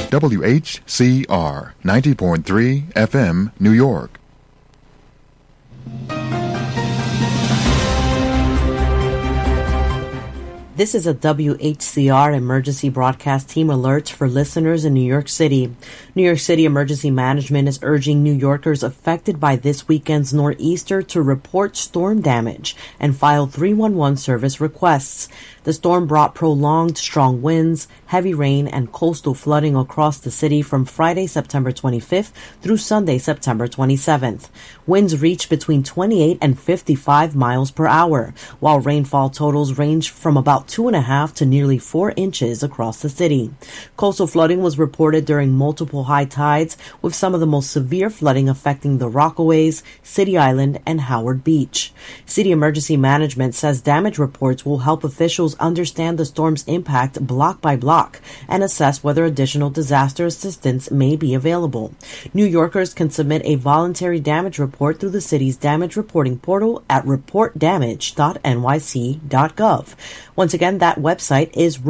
WHCR 90.3 FM, New York. This is a WHCR emergency broadcast team alert for listeners in New York City. New York City Emergency Management is urging New Yorkers affected by this weekend's nor'easter to report storm damage and file 311 service requests. The storm brought prolonged strong winds, heavy rain, and coastal flooding across the city from Friday, September 25th through Sunday, September 27th. Winds reached between 28 and 55 miles per hour, while rainfall totals ranged from about 2.5 to nearly 4 inches across the city. Coastal flooding was reported during multiple high tides, with some of the most severe flooding affecting the Rockaways, City Island, and Howard Beach. City Emergency Management says damage reports will help officials understand the storm's impact block by block and assess whether additional disaster assistance may be available. New Yorkers can submit a voluntary damage report through the city's damage reporting portal at reportdamage.nyc.gov. Once again, that website is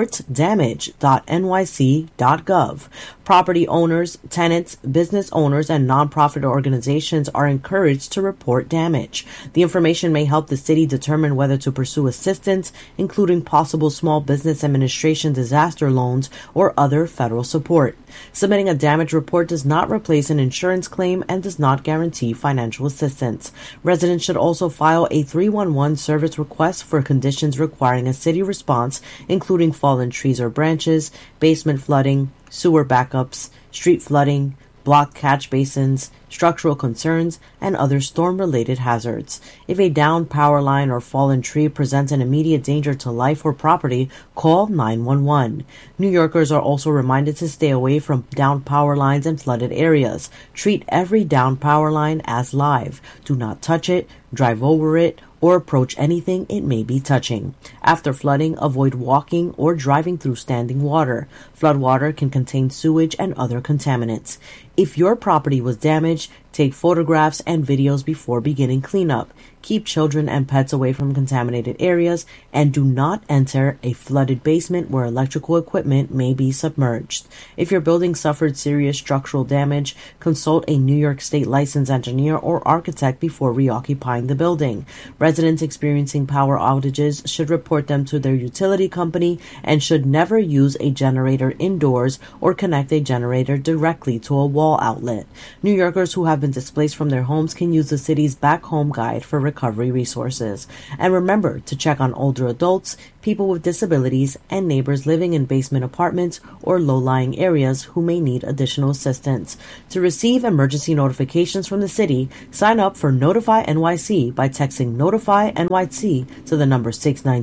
reportdamage.nyc.gov. Property owners, tenants, business owners, and nonprofit organizations are encouraged to report damage. The information may help the city determine whether to pursue assistance, including possible Small Business Administration disaster loans or other federal support. Submitting a damage report does not replace an insurance claim and does not guarantee financial assistance. Residents should also file a 311 service request for conditions requiring a city response, including fallen trees or branches, basement flooding, sewer backups, street flooding, blocked catch basins, structural concerns, and other storm-related hazards. If a downed power line or fallen tree presents an immediate danger to life or property, call 911. New Yorkers are also reminded to stay away from downed power lines and flooded areas. Treat every downed power line as live. Do not touch it, drive over it, or approach anything it may be touching. After flooding, avoid walking or driving through standing water. Floodwater can contain sewage and other contaminants. If your property was damaged, take photographs and videos before beginning cleanup. Keep children and pets away from contaminated areas, and do not enter a flooded basement where electrical equipment may be submerged. If your building suffered serious structural damage, consult a New York State licensed engineer or architect before reoccupying the building. Residents experiencing power outages should report them to their utility company and should never use a generator indoors or connect a generator directly to a wall outlet. New Yorkers who have been displaced from their homes can use the city's Back Home Guide for recovery resources. And remember to check on older adults, people with disabilities, and neighbors living in basement apartments or low-lying areas who may need additional assistance. To receive emergency notifications from the city, sign up for Notify NYC by texting Notify NYC to the number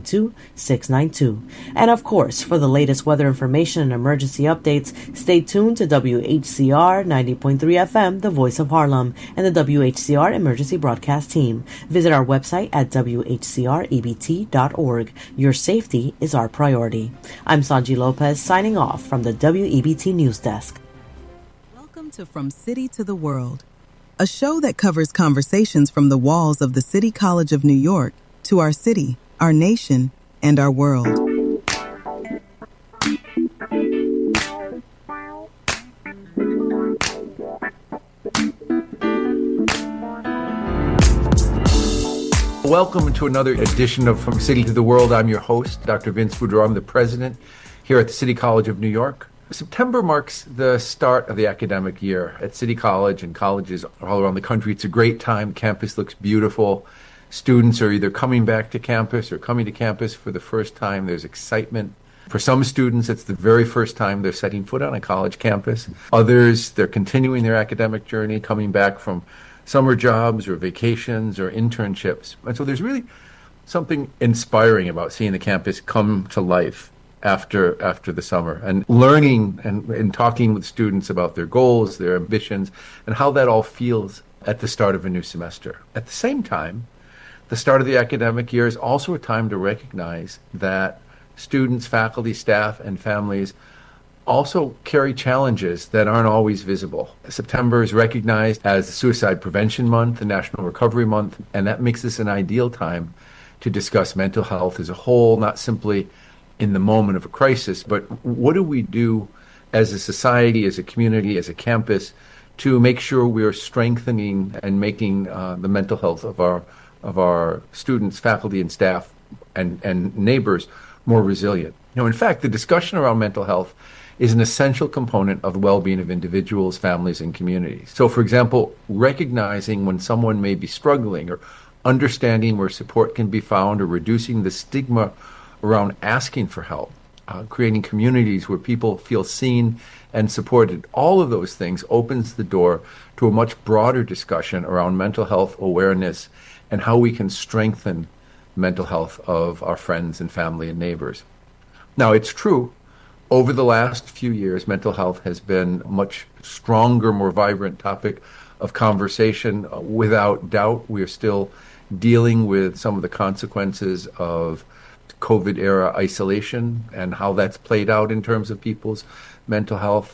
692-692. And of course, for the latest weather information and emergency updates, stay tuned to WHCR 90.3 FM, the voice of Harlem, and the WHCR Emergency Broadcast Team. Visit our website at WHCREBT.org. Your safety is our priority. I'm Sanji Lopez signing off from the WEBT News Desk. Welcome to From City to the World, a show that covers conversations from the walls of the City College of New York to our city, our nation, and our world. Welcome to another edition of From City to the World. I'm your host, Dr. Vince Boudreau. I'm the president here at the City College of New York. September marks the start of the academic year at City College and colleges all around the country. It's a great time. Campus looks beautiful. Students are either coming back to campus or coming to campus for the first time. There's excitement. For some students, it's the very first time they're setting foot on a college campus. Others, they're continuing their academic journey, coming back from summer jobs or vacations or internships. And so there's really something inspiring about seeing the campus come to life after the summer and learning and talking with students about their goals, their ambitions, and how that all feels at the start of a new semester. At the same time, the start of the academic year is also a time to recognize that students, faculty, staff, and families also carry challenges that aren't always visible. September is recognized as the Suicide Prevention Month, the National Recovery Month, and that makes this an ideal time to discuss mental health as a whole, not simply in the moment of a crisis, but what do we do as a society, as a community, as a campus, to make sure we are strengthening and making the mental health of our students, faculty, and staff, and neighbors more resilient. In fact, the discussion around mental health is an essential component of the well-being of individuals, families, and communities. So, for example, recognizing when someone may be struggling, or understanding where support can be found, or reducing the stigma around asking for help, creating communities where people feel seen and supported. All of those things opens the door to a much broader discussion around mental health awareness and how we can strengthen mental health of our friends and family and neighbors. Now, it's true, over the last few years, mental health has been a much stronger, more vibrant topic of conversation. Without doubt, we are still dealing with some of the consequences of COVID-era isolation and how that's played out in terms of people's mental health.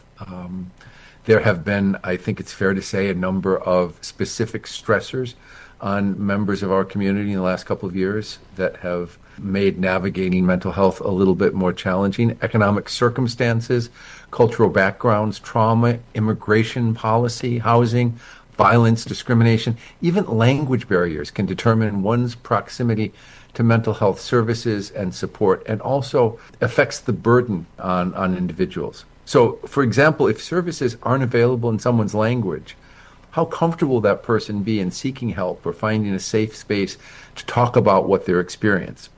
There have been, I think it's fair to say, a number of specific stressors on members of our community in the last couple of years that have made navigating mental health a little bit more challenging. Economic circumstances, cultural backgrounds, trauma, immigration policy, housing, violence, discrimination, even language barriers can determine one's proximity to mental health services and support, and also affects the burden on individuals. So, for example, if services aren't available in someone's language, how comfortable that person be in seeking help or finding a safe space to talk about what their experience.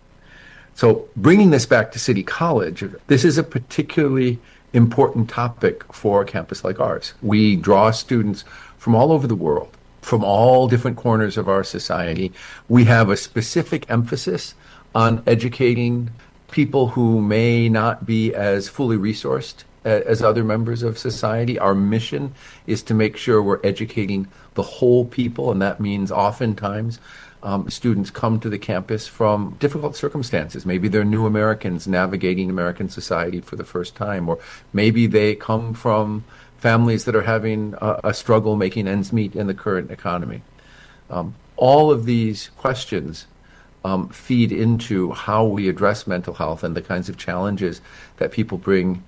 So bringing this back to City College, this is a particularly important topic for a campus like ours. We draw students from all over the world, from all different corners of our society. We have a specific emphasis on educating people who may not be as fully resourced as other members of society. Our mission is to make sure we're educating the whole people, and that means oftentimes students come to the campus from difficult circumstances. Maybe they're new Americans navigating American society for the first time, or maybe they come from families that are having a struggle making ends meet in the current economy. All of these questions feed into how we address mental health and the kinds of challenges that people bring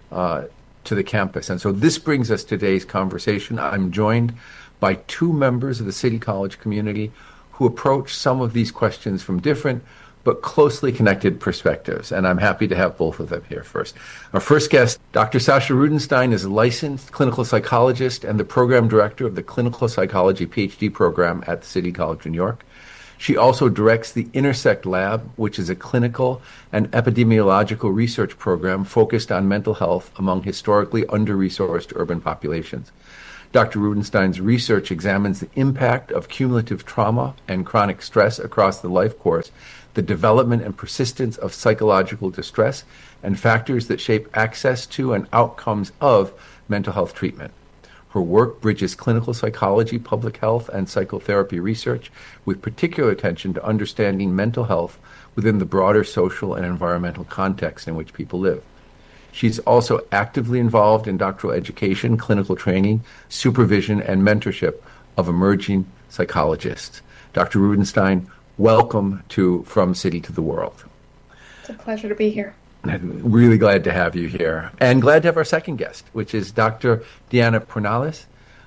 to the campus. And so this brings us to today's conversation. I'm joined by two members of the City College community who approach some of these questions from different but closely connected perspectives. And I'm happy to have both of them here first. Our first guest, Dr. Sasha Rudenstein, is a licensed clinical psychologist and the program director of the Clinical Psychology PhD program at the City College of New York. She also directs the Intersect Lab, which is a clinical and epidemiological research program focused on mental health among historically under-resourced urban populations. Dr. Rudenstein's research examines the impact of cumulative trauma and chronic stress across the life course, the development and persistence of psychological distress, and factors that shape access to and outcomes of mental health treatment. Her work bridges clinical psychology, public health, and psychotherapy research with particular attention to understanding mental health within the broader social and environmental context in which people live. She's also actively involved in doctoral education, clinical training, supervision, and mentorship of emerging psychologists. Dr. Rudenstein, welcome to From City to the World. It's a pleasure to be here. I'm really glad to have you here. And glad to have our second guest, which is Dr. Diana Purnales.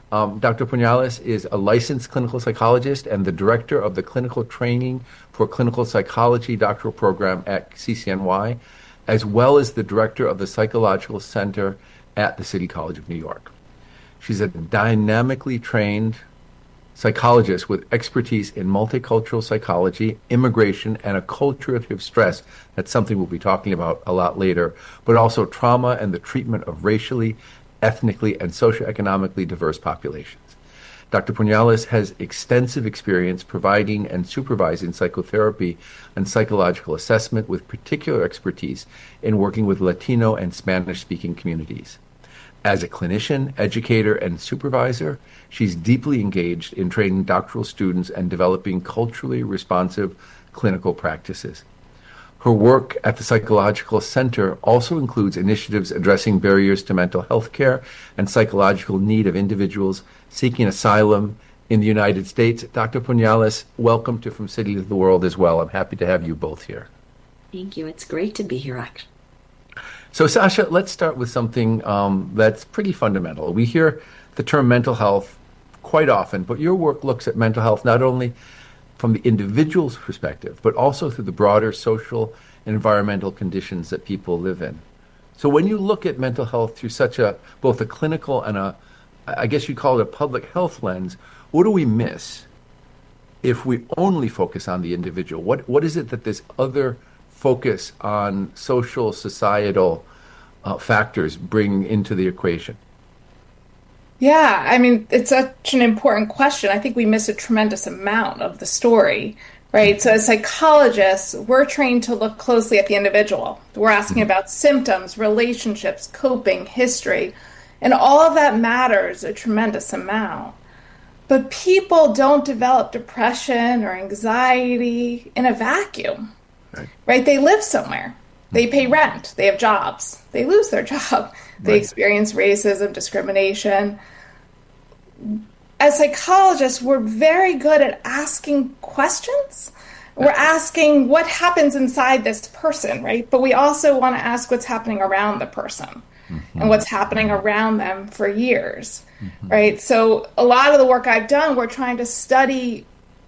Dr. Purnales is a licensed clinical psychologist and the director of the Clinical Training for Clinical Psychology doctoral program at CCNY, as well as the director of the Psychological Center at the City College of New York. She's a dynamically trained psychologist with expertise in multicultural psychology, immigration, and acculturative stress. That's something we'll be talking about a lot later, but also trauma and the treatment of racially, ethnically, and socioeconomically diverse populations. Dr. Purnales has extensive experience providing and supervising psychotherapy and psychological assessment with particular expertise in working with Latino and Spanish-speaking communities. As a clinician, educator, and supervisor, she's deeply engaged in training doctoral students and developing culturally responsive clinical practices. Her work at the Psychological Center also includes initiatives addressing barriers to mental health care and psychological need of individuals seeking asylum in the United States. Dr. Purnales, welcome to From City to the World as well. I'm happy to have you both here. Thank you. It's great to be here, actually. So, Sasha, let's start with something that's pretty fundamental. We hear the term mental health quite often, but your work looks at mental health not only from the individual's perspective, but also through the broader social and environmental conditions that people live in. So when you look at mental health through such both a clinical and I guess you'd call it a public health lens, what do we miss if we only focus on the individual? What is it that this other focus on social, societal factors bring into the equation? Yeah, I mean, it's such an important question. I think we miss a tremendous amount of the story, right? So as psychologists, we're trained to look closely at the individual. We're asking about symptoms, relationships, coping, history, and all of that matters a tremendous amount. But people don't develop depression or anxiety in a vacuum, right? They live somewhere. They pay rent. They have jobs. They lose their job. They experience racism, discrimination. As psychologists, we're very good at asking questions. We're asking what happens inside this person, right? But we also want to ask what's happening around the person and what's happening around them for years, right? So a lot of the work I've done, we're trying to study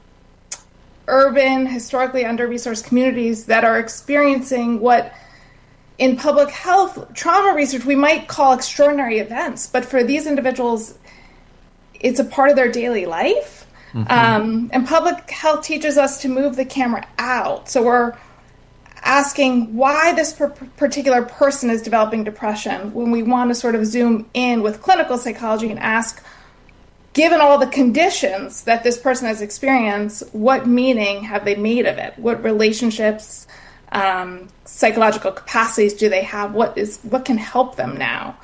urban, historically under-resourced communities that are experiencing what in public health trauma research we might call extraordinary events, but for these individuals, it's a part of their daily life. And public health teaches us to move the camera out. So we're asking why this particular person is developing depression when we want to sort of zoom in with clinical psychology and ask, given all the conditions that this person has experienced, what meaning have they made of it? What relationships, psychological capacities do they have? What can help them now?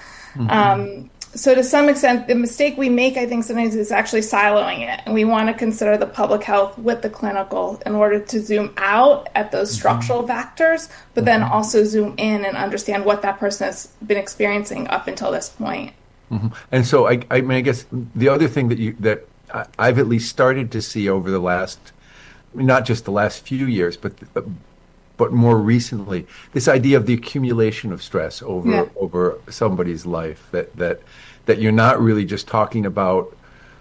So to some extent, the mistake we make, I think, sometimes is actually siloing it. And we want to consider the public health with the clinical in order to zoom out at those structural factors, but then also zoom in and understand what that person has been experiencing up until this point. And so I mean, I guess the other thing that I've at least started to see over the last, not just the last few years, but more recently, this idea of the accumulation of stress over somebody's life, that you're not really just talking about,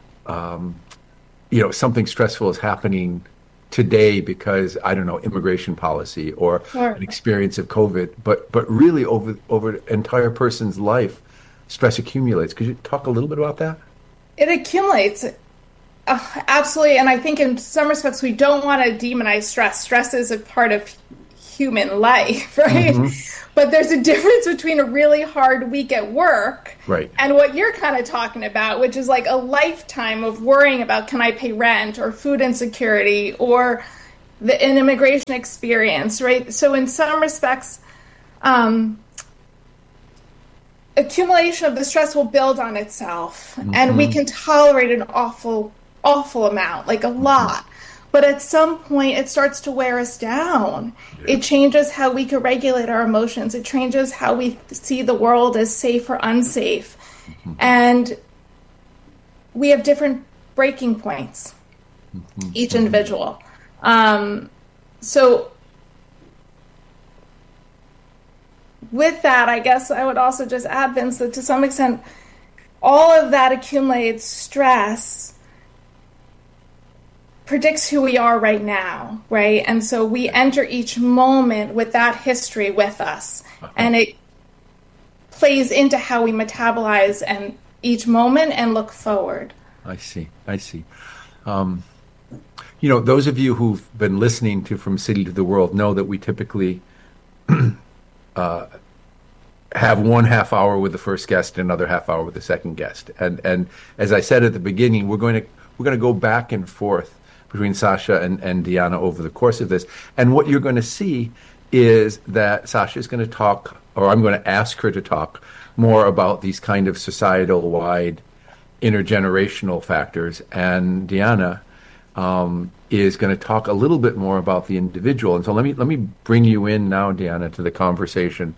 something stressful is happening today because, I don't know, immigration policy or an experience of COVID, but really over an entire person's life, stress accumulates. Could you talk a little bit about that? It accumulates. Absolutely. And I think in some respects, we don't want to demonize stress. Stress is a part of human life, right? But there's a difference between a really hard week at work and what you're kind of talking about, which is like a lifetime of worrying about, can I pay rent or food insecurity or an immigration experience, right? So in some respects, accumulation of the stress will build on itself, and we can tolerate an awful amount, like a lot. But at some point, it starts to wear us down. It changes how we can regulate our emotions. It changes how we see the world as safe or unsafe. And we have different breaking points, each individual. So with that, I guess I would also just add, Vince, that to some extent, all of that accumulated stress predicts who we are right now, right? And so we enter each moment with that history with us, and it plays into how we metabolize and each moment and look forward. I see. Those of you who've been listening to From City to the World know that we typically have 1.5 hour with the first guest and another half hour with the second guest. And as I said at the beginning, we're going to go back and forth between Sasha and Diana over the course of this. And what you're going to see is that Sasha is going to talk, or I'm going to ask her to talk more about these kind of societal-wide intergenerational factors. And Diana is going to talk a little bit more about the individual. And so let me bring you in now, Diana, to the conversation.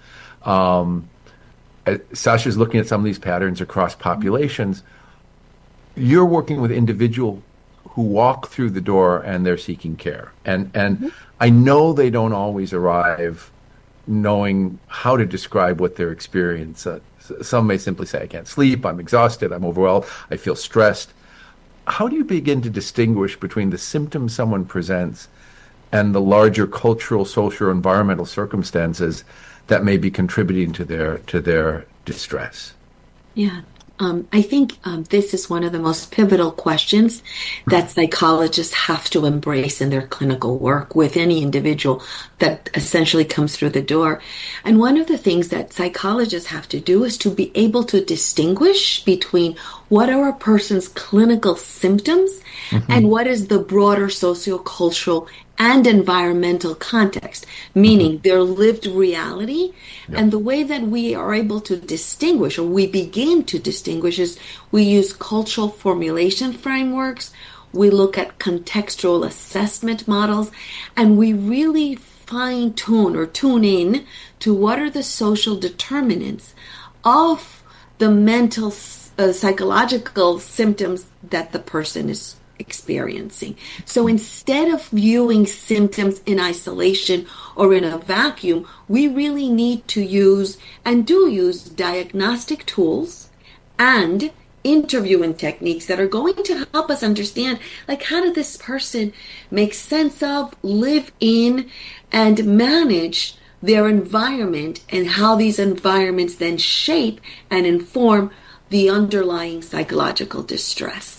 Sasha's looking at some of these patterns across populations. You're working with individuals who walk through the door and they're seeking care. And I know they don't always arrive knowing how to describe what they're experiencing. Some may simply say, I can't sleep, I'm exhausted, I'm overwhelmed, I feel stressed. How do you begin to distinguish between the symptoms someone presents and the larger cultural, social, or environmental circumstances that may be contributing to their distress? Yeah. I think this is one of the most pivotal questions that psychologists have to embrace in their clinical work with any individual that essentially comes through the door. And one of the things that psychologists have to do is to be able to distinguish between what are a person's clinical symptoms and what is the broader sociocultural and environmental context, meaning their lived reality. Yep. And the way that we are able to distinguish, or we begin to distinguish, is we use cultural formulation frameworks, we look at contextual assessment models, and we really fine-tune or tune in to what are the social determinants of the mental, psychological symptoms that the person is experiencing. So instead of viewing symptoms in isolation or in a vacuum, we really need to use and do use diagnostic tools and interviewing techniques that are going to help us understand, like, how did this person make sense of, live in, and manage their environment, and how these environments then shape and inform the underlying psychological distress.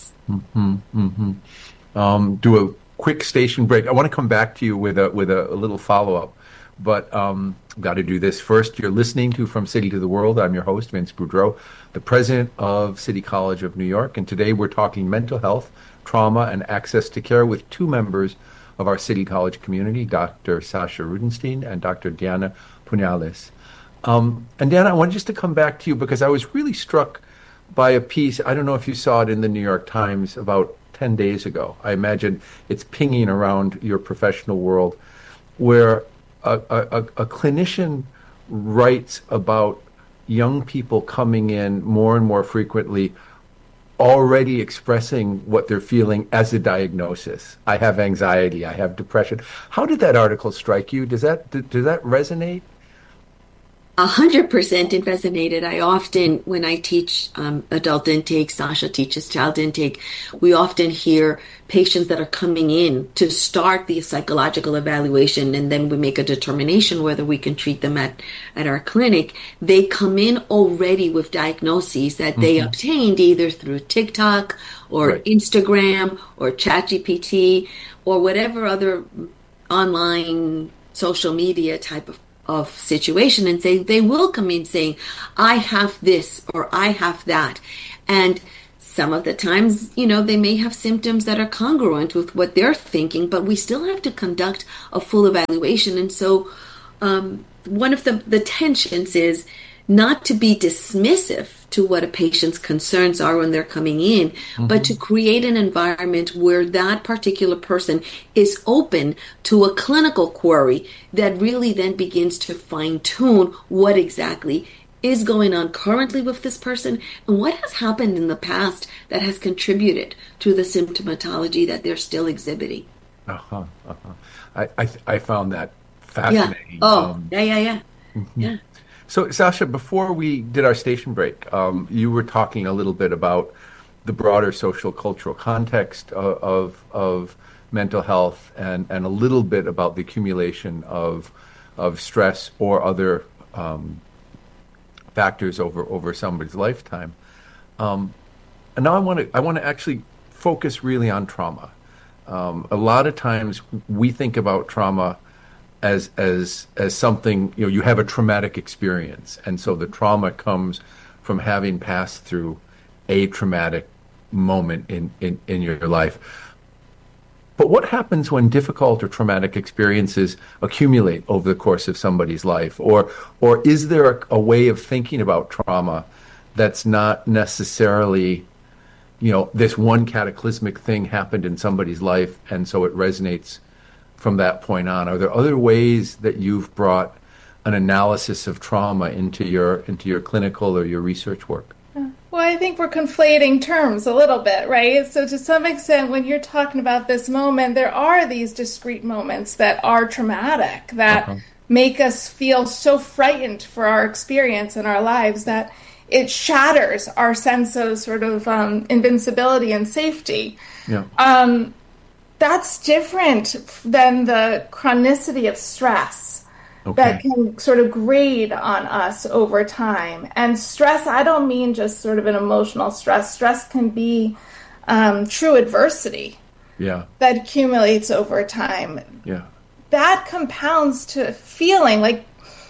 Do a quick station break. I want to come back to you with a little follow-up, but got to do this first. You're listening to From City to the World. I'm your host, Vince Boudreau, the president of City College of New York, and today we're talking mental health, trauma, and access to care with two members of our City College community, Dr. Sasha Rudenstein and Dr. Diana Punales. And Diana, I want just to come back to you because I was really struck by a piece, I don't know if you saw it in the New York Times about 10 days ago. I imagine it's pinging around your professional world, where a clinician writes about young people coming in more and more frequently, already expressing what they're feeling as a diagnosis. I have anxiety, I have depression. How did that article strike you? Does that resonate? 100% it resonated. I often, when I teach adult intake, Sasha teaches child intake, we often hear patients that are coming in to start the psychological evaluation, and then we make a determination whether we can treat them at our clinic. They come in already with diagnoses that they obtained either through TikTok or Instagram or ChatGPT or whatever other online social media type of situation, and say they will come in saying, I have this or I have that. And some of the times, they may have symptoms that are congruent with what they're thinking, but we still have to conduct a full evaluation. And so one of the tensions is not to be dismissive to what a patient's concerns are when they're coming in, but to create an environment where that particular person is open to a clinical query that really then begins to fine-tune what exactly is going on currently with this person and what has happened in the past that has contributed to the symptomatology that they're still exhibiting. I found that fascinating. Yeah. So, Sasha, before we did our station break, you were talking a little bit about the broader social cultural context of mental health and a little bit about the accumulation of stress or other factors over somebody's lifetime. And now I want to actually focus really on trauma. A lot of times we think about trauma as something, you have a traumatic experience, and so the trauma comes from having passed through a traumatic moment in your life. But what happens when difficult or traumatic experiences accumulate over the course of somebody's life? Or is there a way of thinking about trauma that's not necessarily, this one cataclysmic thing happened in somebody's life, and so it resonates from that point on? Are there other ways that you've brought an analysis of trauma into your clinical or your research work? Well, I think we're conflating terms a little bit, right? So to some extent, when you're talking about this moment, there are these discrete moments that are traumatic, that make us feel so frightened for our experience in our lives that it shatters our sense of sort of invincibility and safety. Yeah. That's different than the chronicity of stress that can sort of grade on us over time. And stress, I don't mean just sort of an emotional stress. Stress can be true adversity that accumulates over time. Yeah. That compounds to feeling like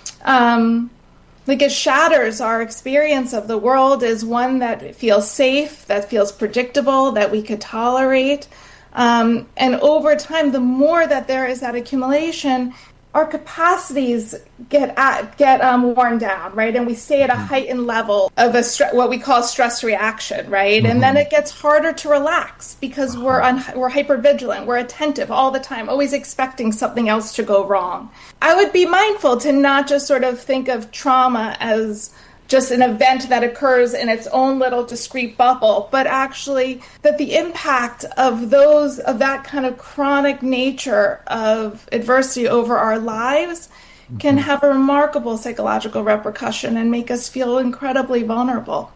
it shatters our experience of the world as one that feels safe, that feels predictable, that we could tolerate. And over time, the more that there is that accumulation, our capacities get worn down, right? And we stay at a heightened level of what we call stress reaction, right? And then it gets harder to relax because we're hypervigilant, we're attentive all the time, always expecting something else to go wrong. I would be mindful to not just sort of think of trauma as just an event that occurs in its own little discrete bubble, but actually that the impact of that kind of chronic nature of adversity over our lives can have a remarkable psychological repercussion and make us feel incredibly vulnerable.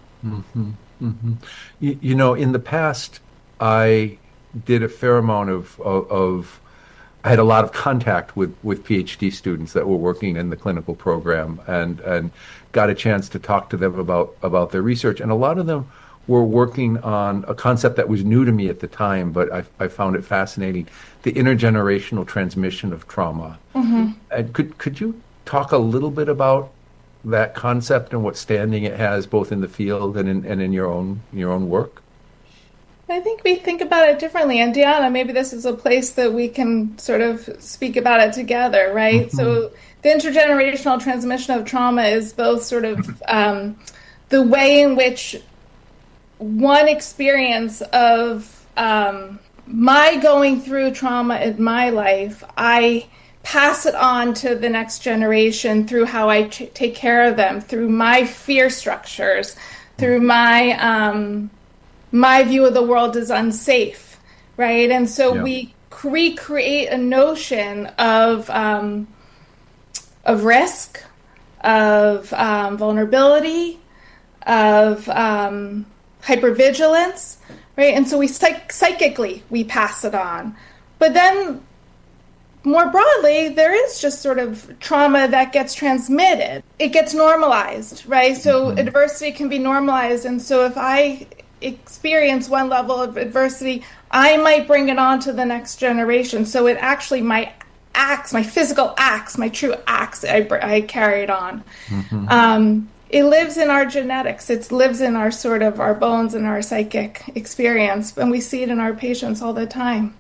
You know, in the past, I did a fair amount of I had a lot of contact with PhD students that were working in the clinical program and got a chance to talk to them about their research. And a lot of them were working on a concept that was new to me at the time, but I found it fascinating, the intergenerational transmission of trauma. And could you talk a little bit about that concept and what standing it has both in the field and in your own work? I think we think about it differently. And Deanna, maybe this is a place that we can sort of speak about it together, right? So the intergenerational transmission of trauma is both sort of the way in which one experience of my going through trauma in my life, I pass it on to the next generation through how I take care of them, through my fear structures, through my view of the world is unsafe, right? And so we recreate a notion of risk, of vulnerability, of hypervigilance, right? And so we psychically we pass it on. But then more broadly, there is just sort of trauma that gets transmitted. It gets normalized, right? So adversity can be normalized. And so if I experience one level of adversity, I might bring it on to the next generation. So it actually, my acts, my physical acts, my true acts, I carry it on. It lives in our genetics. It lives in our sort of our bones and our psychic experience. And we see it in our patients all the time.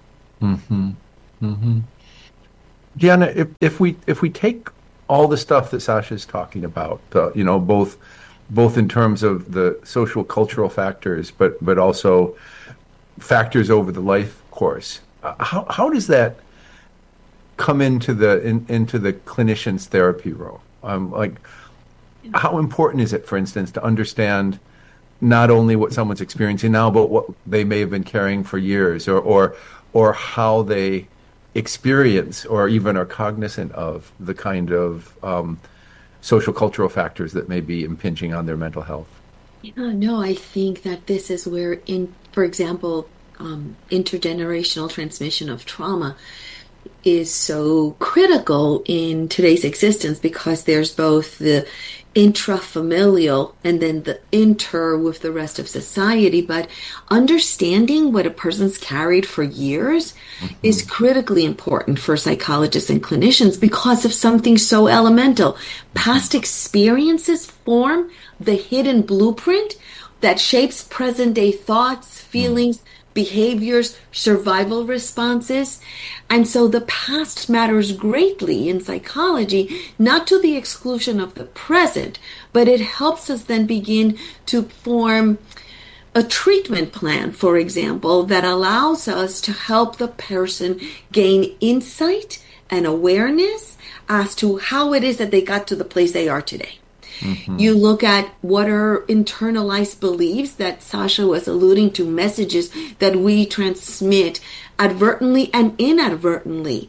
Deanna, if we take all the stuff that Sasha's talking about, you know, both in terms of the social cultural factors, but also factors over the life course. How does that come into the clinician's therapy role? Like, how important is it, for instance, to understand not only what someone's experiencing now, but what they may have been carrying for years, or how they experience or even are cognizant of the kind of social cultural factors that may be impinging on their mental health? Yeah, no, I think that this is where, for example, intergenerational transmission of trauma is so critical in today's existence, because there's both the intrafamilial and then the inter with the rest of society. But understanding what a person's carried for years is critically important for psychologists and clinicians because of something so elemental. Past experiences form the hidden blueprint that shapes present-day thoughts, feelings, behaviors, survival responses. And so the past matters greatly in psychology, not to the exclusion of the present, but it helps us then begin to form a treatment plan, for example, that allows us to help the person gain insight and awareness as to how it is that they got to the place they are today. You look at what are internalized beliefs that Sasha was alluding to, messages that we transmit advertently and inadvertently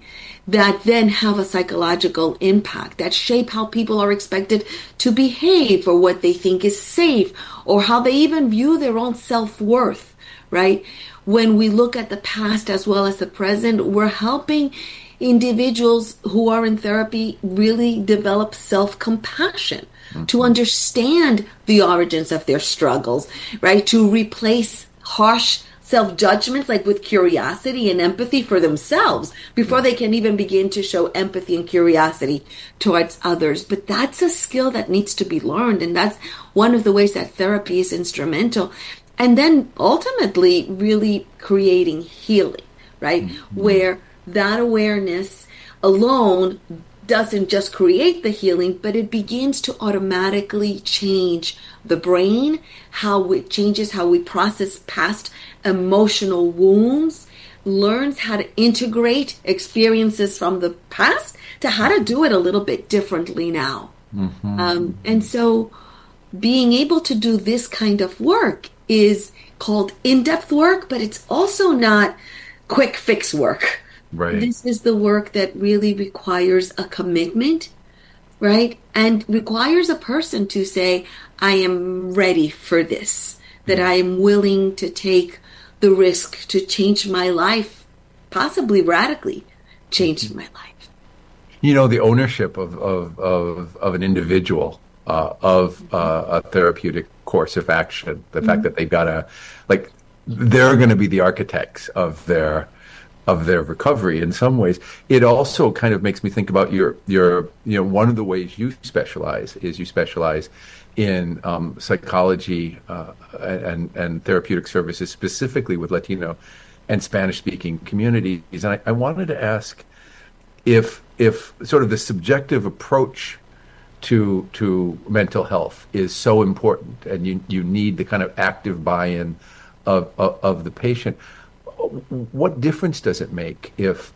that then have a psychological impact, that shape how people are expected to behave or what they think is safe or how they even view their own self-worth, right? When we look at the past as well as the present, we're helping individuals who are in therapy really develop self-compassion, to understand the origins of their struggles, right? To replace harsh self-judgments like with curiosity and empathy for themselves before they can even begin to show empathy and curiosity towards others. But that's a skill that needs to be learned, and that's one of the ways that therapy is instrumental. And then ultimately really creating healing, right? Where that awareness alone doesn't just create the healing, but it begins to automatically change the brain, how it changes how we process past emotional wounds, learns how to integrate experiences from the past to how to do it a little bit differently now. And so being able to do this kind of work is called in-depth work, but it's also not quick fix work. Right. This is the work that really requires a commitment, right? And requires a person to say, I am ready for this, that I am willing to take the risk to change my life, possibly radically change my life. You know, the ownership of an individual, of a therapeutic course of action, the fact that they've got they're going to be the architects of their recovery in some ways. It also kind of makes me think about your one of the ways you specialize in psychology and therapeutic services, specifically with Latino and Spanish-speaking communities. And I wanted to ask if sort of the subjective approach to mental health is so important, and you need the kind of active buy-in of the patient. What difference does it make if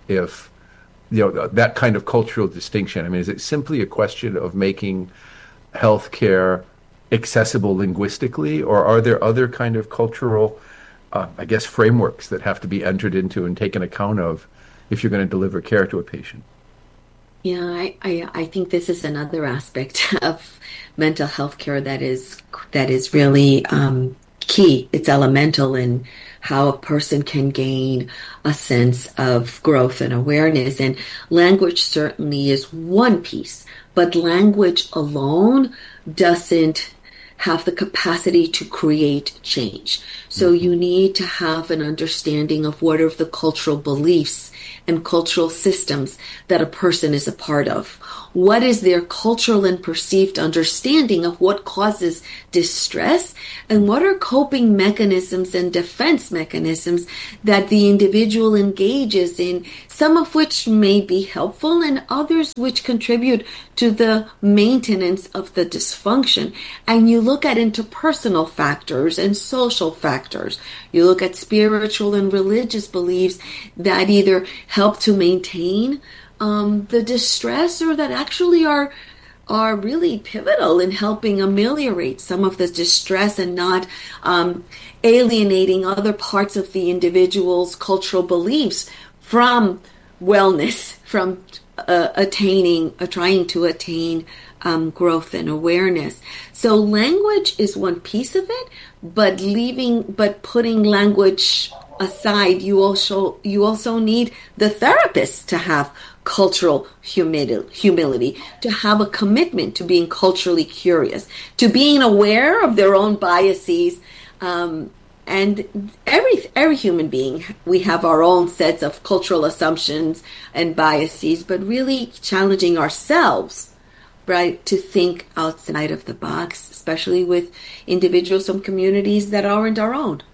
that kind of cultural distinction? I mean, is it simply a question of making healthcare accessible linguistically, or are there other kind of cultural, frameworks that have to be entered into and taken account of if you're going to deliver care to a patient? Yeah, I think this is another aspect of mental health care that is really key. It's elemental in how a person can gain a sense of growth and awareness. And language certainly is one piece, but language alone doesn't have the capacity to create change. So you need to have an understanding of what are the cultural beliefs and cultural systems that a person is a part of. What is their cultural and perceived understanding of what causes distress, and what are coping mechanisms and defense mechanisms that the individual engages in, some of which may be helpful and others which contribute to the maintenance of the dysfunction. And you look at interpersonal factors and social factors. You look at spiritual and religious beliefs that either help to maintain the distress, or that actually are really pivotal in helping ameliorate some of the distress and not alienating other parts of the individual's cultural beliefs from wellness, from trying to attain growth and awareness. So language is one piece of it, but putting language aside, you also need the therapist to have cultural humility, to have a commitment to being culturally curious, to being aware of their own biases. And every human being, we have our own sets of cultural assumptions and biases, but really challenging ourselves, right, to think outside of the box, especially with individuals from communities that aren't our own.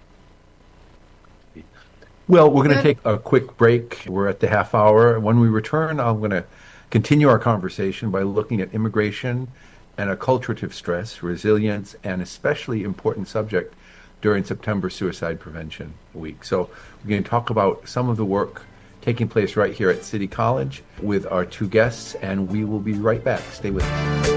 Well, we're going to take a quick break. We're at the half hour. When we return, I'm going to continue our conversation by looking at immigration and acculturative stress, resilience, and especially important subject during September Suicide Prevention Week. So we're going to talk about some of the work taking place right here at City College with our two guests, and we will be right back. Stay with us.